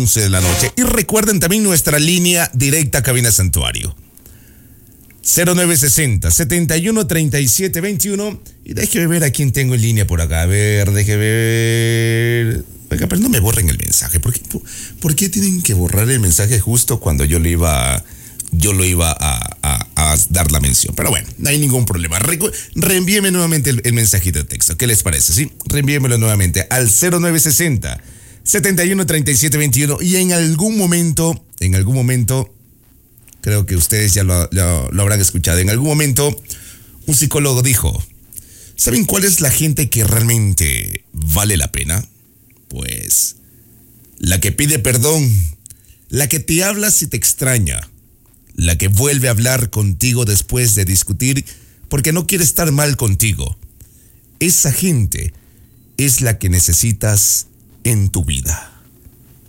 11 de la noche. Y recuerden también nuestra línea directa Cabina Santuario. 0960 71 37 21. Y déjeme ver a quién tengo en línea por acá. A ver, déjeme ver. Oiga, pero no me borren el mensaje. ¿Por qué tienen que borrar el mensaje justo cuando yo lo iba a dar la mención? Pero bueno, no hay ningún problema. Reenvíeme nuevamente el mensajito de texto. ¿Qué les parece? ¿Sí? Reenvíemelo nuevamente al 0960 71 37 21. Y en algún momento, creo que ustedes ya lo habrán escuchado. En algún momento, un psicólogo dijo: ¿saben cuál es la gente que realmente vale la pena? Pues la que pide perdón, la que te habla si te extraña, la que vuelve a hablar contigo después de discutir porque no quiere estar mal contigo. Esa gente es la que necesitas en tu vida.